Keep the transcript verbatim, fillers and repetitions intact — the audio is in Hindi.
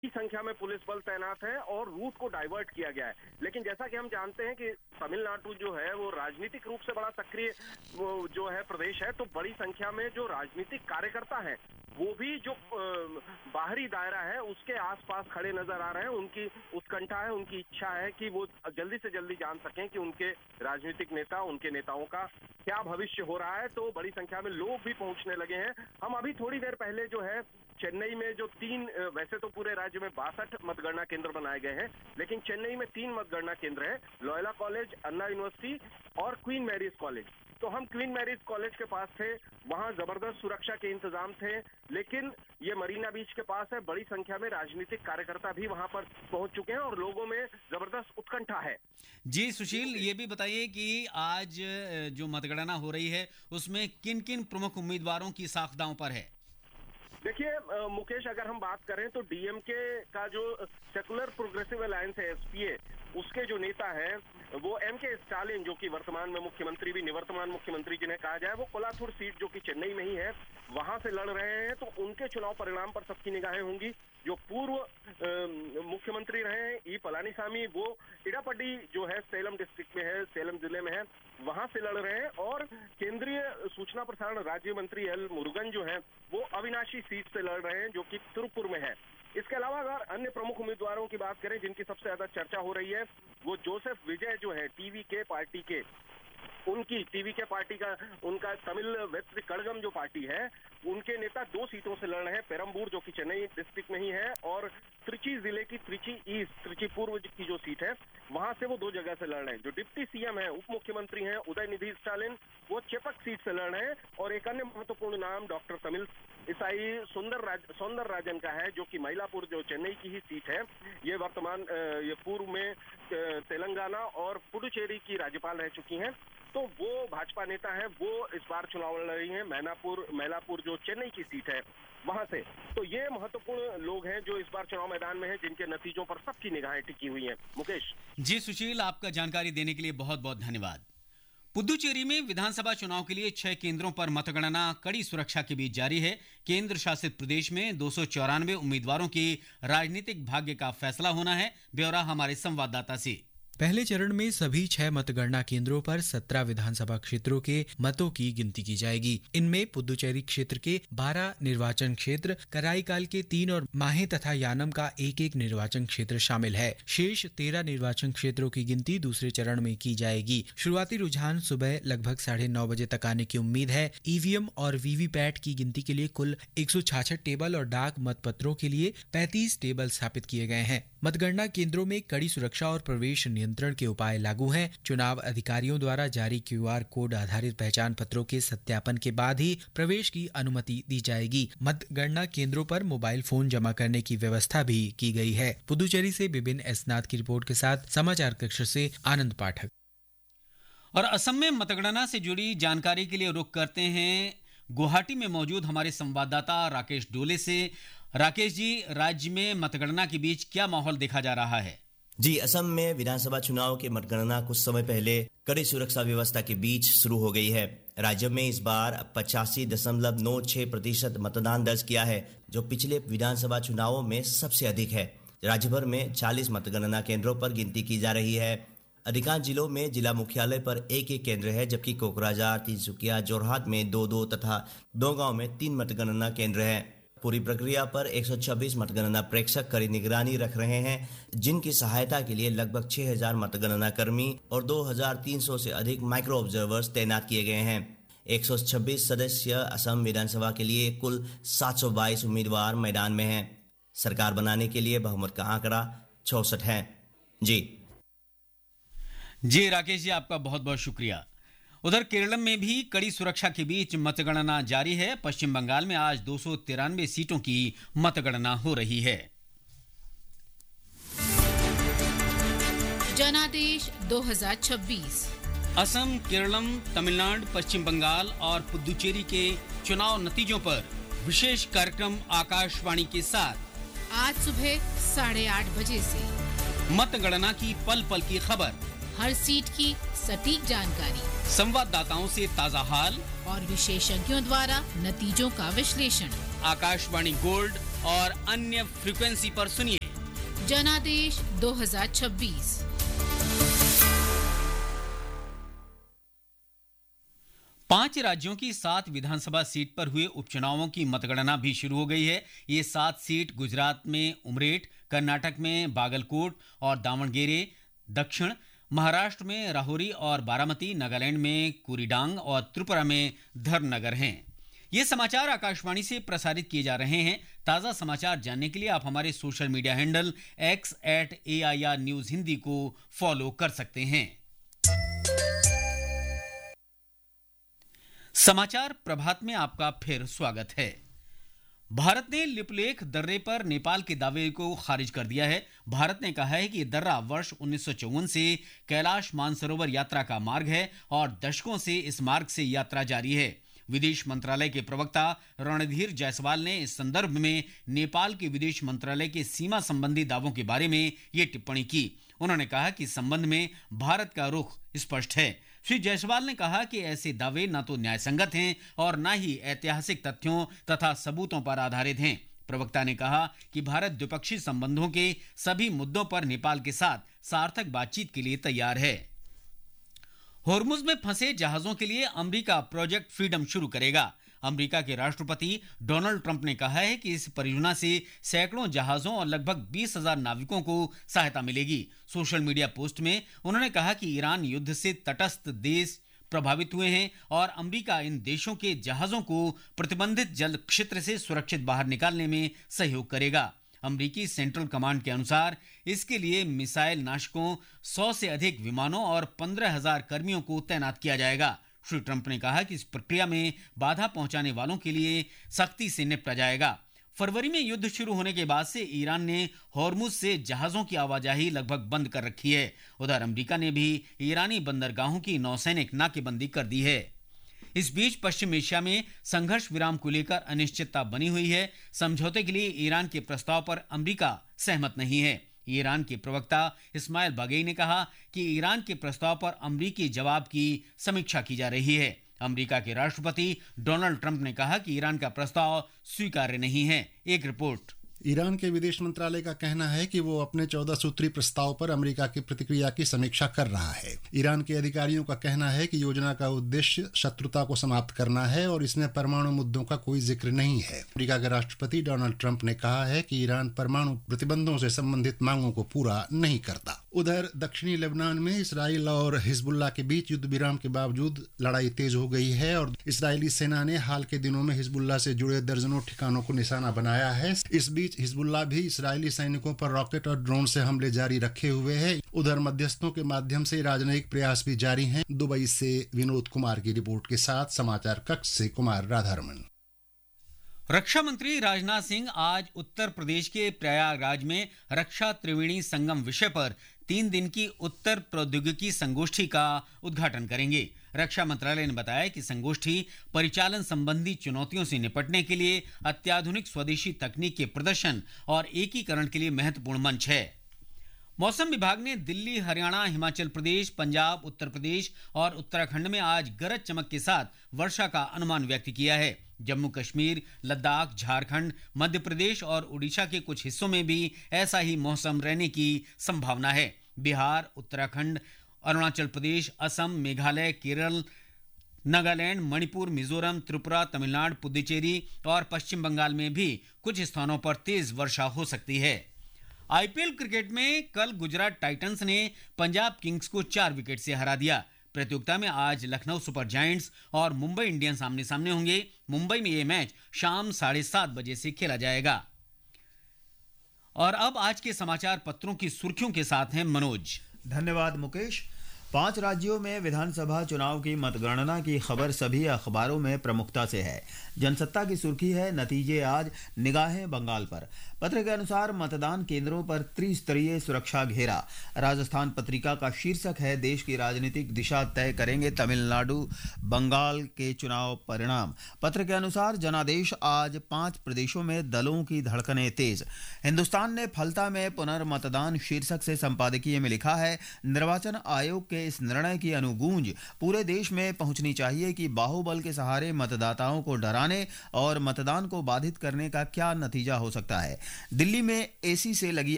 संख्या में पुलिस बल तैनात है और रूट को डाइवर्ट किया गया है। लेकिन जैसा कि हम जानते हैं कि तमिलनाडु जो है वो राजनीतिक रूप से बड़ा सक्रिय जो है प्रदेश है, तो बड़ी संख्या में जो राजनीतिक कार्यकर्ता हैं वो भी जो बाहरी दायरा है उसके आसपास खड़े नजर आ रहे हैं। उनकी उत्कंठा है, उनकी इच्छा है कि वो जल्दी से जल्दी जान सकें कि उनके राजनीतिक नेता, उनके नेताओं का क्या भविष्य हो रहा है। तो बड़ी संख्या में लोग भी पहुंचने लगे हैं। हम अभी थोड़ी देर पहले जो है चेन्नई में जो तीन, वैसे तो पूरे राज्य में बासठ मतगणना केंद्र बनाए गए हैं, लेकिन चेन्नई में तीन मतगणना केंद्र है, लोयोला कॉलेज, अन्ना यूनिवर्सिटी और क्वीन मैरीज कॉलेज। तो हम क्वीन मैरीज कॉलेज के पास थे, वहां जबरदस्त सुरक्षा के इंतजाम थे, लेकिन ये मरीना बीच के पास है, बड़ी संख्या में राजनीतिक कार्यकर्ता भी वहां पर पहुंच चुके हैं और लोगों में जबरदस्त उत्कंठा है। जी सुशील, ये भी बताइए कि आज जो मतगणना हो रही है उसमें किन किन प्रमुख उम्मीदवारों की साख दांव पर है? देखिए मुकेश, अगर हम बात करें तो डीएमके का जो सेकुलर प्रोग्रेसिव अलायंस है, एसपीए, उसके जो नेता हैं वो एम के स्टालिन, जो कि वर्तमान में मुख्यमंत्री भी, निवर्तमान मुख्यमंत्री जिन्हें कहा जाए, वो कोलाथुर सीट जो कि चेन्नई में ही है वहां से लड़ रहे हैं। तो उनके चुनाव परिणाम पर सबकी निगाहें होंगी। जो पूर्व मुख्यमंत्री रहे हैं ई पलानीसामी, वो इडापड्डी जो है सेलम डिस्ट्रिक्ट में है, सेलम जिले में है, वहां से लड़ रहे हैं। और केंद्रीय सूचना प्रसारण राज्य मंत्री एल मुरुगन जो है वो अविनाशी सीट से लड़ रहे हैं, जो कि तिरुपुर में है। इसके अलावा अगर अन्य प्रमुख उम्मीदवारों की बात करें जिनकी सबसे ज्यादा चर्चा हो रही है, वो जोसेफ विजय जो है टीवी के पार्टी के, उनकी टीवी के पार्टी का उनका तमिल वेत्री कड़गम जो पार्टी है, उनके नेता दो सीटों से लड़ रहे हैं। पेरम्बूर जो कि चेन्नई डिस्ट्रिक्ट में ही है और त्रिची जिले की त्रिची ईस्ट, त्रिची पूर्व की जो सीट है वहां से वो दो जगह से लड़ रहे हैं। जो डिप्टी सीएम है, उप मुख्यमंत्री हैं उदयनिधि स्टालिन, वो चेपक सीट से लड़ रहे हैं। और एक अन्य महत्वपूर्ण नाम डॉक्टर तमिल ईसाई सुंदर राज सौंदर राजन का है, जो कि मइलापुर जो चेन्नई की ही सीट है। ये वर्तमान ये पूर्व में तेलंगाना और पुडुचेरी की राज्यपाल रह चुकी हैं। तो वो भाजपा नेता है, वो इस बार चुनाव लड़ रही हैं मैनापुर मैलापुर जो चेन्नई की सीट है वहां से। तो ये महत्वपूर्ण लोग हैं जो इस बार चुनाव मैदान में हैं, जिनके नतीजों पर सबकी निगाहें टिकी हुई हैं। मुकेश जी सुशील, आपका जानकारी देने के लिए बहुत बहुत धन्यवाद। पुदुचेरी में विधानसभा चुनाव के लिए छह केंद्रों पर मतगणना कड़ी सुरक्षा के बीच जारी है। केंद्र शासित प्रदेश में दो सौ चौरानवे उम्मीदवारों के राजनीतिक भाग्य का फैसला होना है। ब्यौरा हमारे संवाददाता से। पहले चरण में सभी छह मतगणना केंद्रों पर सत्रह विधानसभा क्षेत्रों के मतों की गिनती की जाएगी। इनमें पुदुचेरी क्षेत्र के बारह निर्वाचन क्षेत्र, कराईकाल के तीन और माहे तथा यानम का एक एक निर्वाचन क्षेत्र शामिल है। शेष तेरह निर्वाचन क्षेत्रों की गिनती दूसरे चरण में की जाएगी। शुरुआती रुझान सुबह लगभग साढ़े नौ बजे तक आने की उम्मीद है। ईवीएम और वीवीपैट की गिनती के लिए कुल एक सौ छियासठ टेबल और डाक मतपत्रों के लिए पैंतीस टेबल स्थापित किए गए हैं। मतगणना केंद्रों में कड़ी सुरक्षा और प्रवेश नियंत्रण के उपाय लागू हैं। चुनाव अधिकारियों द्वारा जारी क्यूआर कोड आधारित पहचान पत्रों के सत्यापन के बाद ही प्रवेश की अनुमति दी जाएगी। मतगणना केंद्रों पर मोबाइल फोन जमा करने की व्यवस्था भी की गई है। पुदुचेरी से बिपिन एस नाथ की रिपोर्ट के साथ समाचार कक्ष से आनंद पाठक। और असम में मतगणना से जुड़ी जानकारी के लिए रुख करते हैं गुवाहाटी में मौजूद हमारे संवाददाता राकेश डोले से। राकेश जी, राज्य में मतगणना के बीच क्या माहौल देखा जा रहा है? जी, असम में विधानसभा चुनाव की मतगणना कुछ समय पहले कड़ी सुरक्षा व्यवस्था के बीच शुरू हो गई है। राज्य में इस बार पचासी दशमलव नौ छह प्रतिशत मतदान दर्ज किया है, जो पिछले विधानसभा चुनावों में सबसे अधिक है। राज्य भर में चालीस मतगणना केंद्रों पर गिनती की जा रही है। अधिकांश जिलों में जिला मुख्यालय पर एक एक केंद्र है, जबकि कोकराझार, तिनसुकिया, जोरहाट में दो दो तथा दो गांव में तीन मतगणना केंद्र हैं। पूरी प्रक्रिया पर एक सौ छब्बीस मतगणना प्रेक्षक कड़ी निगरानी रख रहे हैं, जिनकी सहायता के लिए लगभग छह हज़ार मतगणना कर्मी और दो हज़ार तीन सौ से अधिक माइक्रो ऑब्जर्वर्स तैनात किए गए हैं। एक सौ छब्बीस सदस्य असम विधानसभा के लिए कुल सात सौ बाईस उम्मीदवार मैदान में हैं। सरकार बनाने के लिए बहुमत का आंकड़ा चौसठ है। जी जी राकेश जी, आपका बहुत बहुत शुक्रिया। उधर केरल में भी कड़ी सुरक्षा के बीच मतगणना जारी है। पश्चिम बंगाल में आज दो सौ तिरानवे सीटों की मतगणना हो रही है। जनादेश दो हज़ार छब्बीस असम, केरलम, तमिलनाडु, पश्चिम बंगाल और पुदुचेरी के चुनाव नतीजों पर विशेष कार्यक्रम आकाशवाणी के साथ आज सुबह साढ़े आठ बजे से मतगणना की पल पल की खबर, हर सीट की सटीक जानकारी, संवाददाताओं से ताजा हाल और विशेषज्ञों द्वारा नतीजों का विश्लेषण। आकाशवाणी गोल्ड और अन्य फ्रीक्वेंसी पर सुनिए जनादेश दो हज़ार छब्बीस। पांच राज्यों की सात विधानसभा सीट पर हुए उपचुनावों की मतगणना भी शुरू हो गई है। ये सात सीट गुजरात में उमरेठ, कर्नाटक में बागलकोट और दावणगेरे, दक्षिण महाराष्ट्र में राहोरी और बारामती, नागालैंड में कुरीडांग और त्रिपुरा में धर्मनगर हैं। ये समाचार आकाशवाणी से प्रसारित किए जा रहे हैं। ताजा समाचार जानने के लिए आप हमारे social media handle x eight A I R news Hindi को फॉलो कर सकते हैं। समाचार प्रभात में आपका फिर स्वागत है। भारत ने लिपुलेख दर्रे पर नेपाल के दावे को खारिज कर दिया है। भारत ने कहा है कि यह दर्रा वर्ष उन्नीस सौ चौवन से कैलाश मानसरोवर यात्रा का मार्ग है और दशकों से इस मार्ग से यात्रा जारी है। विदेश मंत्रालय के प्रवक्ता रणधीर जायसवाल ने इस संदर्भ में नेपाल के विदेश मंत्रालय के सीमा संबंधी दावों के बारे में ये टिप्पणी की। उन्होंने कहा कि इस संबंध में भारत का रुख स्पष्ट है। श्री जायसवाल ने कहा कि ऐसे दावे न तो न्यायसंगत हैं और न ही ऐतिहासिक तथ्यों तथा सबूतों पर आधारित हैं। प्रवक्ता ने कहा कि भारत द्विपक्षीय संबंधों के सभी मुद्दों पर नेपाल के साथ सार्थक बातचीत के लिए तैयार है। होर्मुज में फंसे जहाजों के लिए अमेरिका प्रोजेक्ट फ्रीडम शुरू करेगा। अमेरिका के राष्ट्रपति डोनाल्ड ट्रंप ने कहा है कि इस परियोजना से सैकड़ों जहाजों और लगभग बीस हजार नाविकों को सहायता मिलेगी। सोशल मीडिया पोस्ट में उन्होंने कहा कि ईरान युद्ध से तटस्थ देश प्रभावित हुए हैं और अमेरिका इन देशों के जहाजों को प्रतिबंधित जल क्षेत्र से सुरक्षित बाहर निकालने में सहयोग करेगा। अमेरिकी सेंट्रल कमांड के अनुसार इसके लिए मिसाइल नाशकों, सौ से अधिक विमानों और पंद्रह हजार कर्मियों को तैनात किया जाएगा। श्री ट्रंप ने कहा कि इस प्रक्रिया में बाधा पहुंचाने वालों के लिए सख्ती से निपटा जाएगा। फरवरी में युद्ध शुरू होने के बाद से ईरान ने होर्मुज से जहाजों की आवाजाही लगभग बंद कर रखी है। उधर अमेरिका ने भी ईरानी बंदरगाहों की नौसैनिक नाकेबंदी कर दी है। इस बीच पश्चिम एशिया में संघर्ष विराम को लेकर अनिश्चितता बनी हुई है। समझौते के लिए ईरान के प्रस्ताव पर अमेरिका सहमत नहीं है। ईरान के प्रवक्ता इस्माइल बागई ने कहा कि ईरान के प्रस्ताव पर अमेरिकी जवाब की समीक्षा की जा रही है। अमेरिका के राष्ट्रपति डोनाल्ड ट्रंप ने कहा कि ईरान का प्रस्ताव स्वीकार्य नहीं है। एक रिपोर्ट। ईरान के विदेश मंत्रालय का कहना है कि वो अपने चौदह सूत्री प्रस्ताव पर अमेरिका की प्रतिक्रिया की समीक्षा कर रहा है। ईरान के अधिकारियों का कहना है कि योजना का उद्देश्य शत्रुता को समाप्त करना है और इसमें परमाणु मुद्दों का कोई जिक्र नहीं है। अमेरिका के राष्ट्रपति डोनाल्ड ट्रंप ने कहा है कि ईरान परमाणु प्रतिबंधों से संबंधित मांगों को पूरा नहीं करता। उधर दक्षिणी लेबनान में इसराइल और हिजबुल्लाह के बीच युद्ध विराम के बावजूद लड़ाई तेज हो गई है और इसराइली सेना ने हाल के दिनों में हिजबुल्लाह से जुड़े दर्जनों ठिकानों को निशाना बनाया है। इस बीच हिजबुल्लाह भी इसराइली सैनिकों पर रॉकेट और ड्रोन से हमले जारी रखे हुए है। उधर मध्यस्थों के माध्यम से राजनयिक प्रयास भी जारी हैं। दुबई से विनोद कुमार की रिपोर्ट के साथ समाचार कक्ष से कुमार राधारमण। रक्षा मंत्री राजनाथ सिंह आज उत्तर प्रदेश के प्रयागराज में रक्षा त्रिवेणी संगम विषय पर तीन दिन की उत्तर प्रौद्योगिकी संगोष्ठी का उद्घाटन करेंगे। रक्षा मंत्रालय ने बताया कि संगोष्ठी परिचालन संबंधी चुनौतियों से निपटने के लिए अत्याधुनिक स्वदेशी तकनीक के प्रदर्शन और एकीकरण के लिए महत्वपूर्ण मंच है। मौसम विभाग ने दिल्ली, हरियाणा, हिमाचल प्रदेश, पंजाब, उत्तर प्रदेश और उत्तराखंड में आज गरज चमक के साथ वर्षा का अनुमान व्यक्त किया है। जम्मू कश्मीर, लद्दाख, झारखंड, मध्य प्रदेश और उड़ीसा के कुछ हिस्सों में भी ऐसा ही मौसम रहने की संभावना है। बिहार, उत्तराखंड, अरुणाचल प्रदेश, असम, मेघालय, केरल, नागालैंड, मणिपुर, मिजोरम, त्रिपुरा, तमिलनाडु, पुडुचेरी और पश्चिम बंगाल में भी कुछ स्थानों पर तेज वर्षा हो सकती है। आईपीएल क्रिकेट में कल गुजरात टाइटंस ने पंजाब किंग्स को चार विकेट से हरा दिया। प्रतियोगिता में आज लखनऊ सुपर जायंट्स और मुंबई इंडियंस आमने सामने होंगे। मुंबई में यह मैच शाम साढ़े सात बजे से खेला जाएगा। और अब आज के समाचार पत्रों की सुर्खियों के साथ हैं मनोज। धन्यवाद मुकेश। पांच राज्यों में विधानसभा चुनाव की मतगणना की खबर सभी अखबारों में प्रमुखता से है। जनसत्ता की सुर्खी है, नतीजे आज, निगाहें बंगाल पर। पत्र के अनुसार मतदान केंद्रों पर त्रिस्तरीय सुरक्षा घेरा। राजस्थान पत्रिका का शीर्षक है, देश की राजनीतिक दिशा तय करेंगे तमिलनाडु बंगाल के चुनाव परिणाम। पत्र के अनुसार जनादेश आज, पांच प्रदेशों में दलों की धड़कनें तेज। हिंदुस्तान ने फलता में पुनर्मतदान शीर्षक से संपादकीय में लिखा है, निर्वाचन आयोग के के इस निर्णय की अनुगूंज पूरे देश में पहुंचनी चाहिए कि बाहुबल के सहारे मतदाताओं को डराने और मतदान को बाधित करने का क्या नतीजा हो सकता है। दिल्ली में एसी से लगी